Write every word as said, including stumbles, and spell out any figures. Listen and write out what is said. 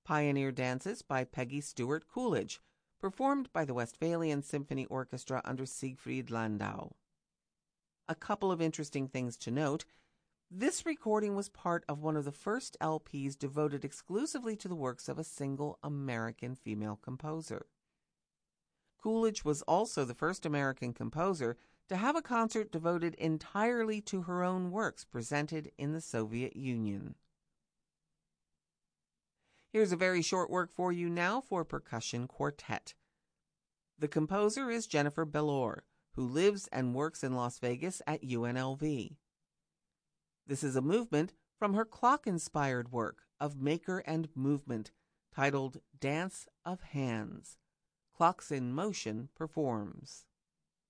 Pioneer Dances by Peggy Stewart Coolidge, performed by the Westphalian Symphony Orchestra under Siegfried Landau. A couple of interesting things to note. This recording was part of one of the first L Ps devoted exclusively to the works of a single American female composer. Coolidge was also the first American composer to have a concert devoted entirely to her own works presented in the Soviet Union. Here's a very short work for you now for percussion quartet. The composer is Jennifer Bellor, who lives and works in Las Vegas at U N L V. This is a movement from her clock-inspired work of maker and movement titled Dance of Hands. Clocks in Motion performs.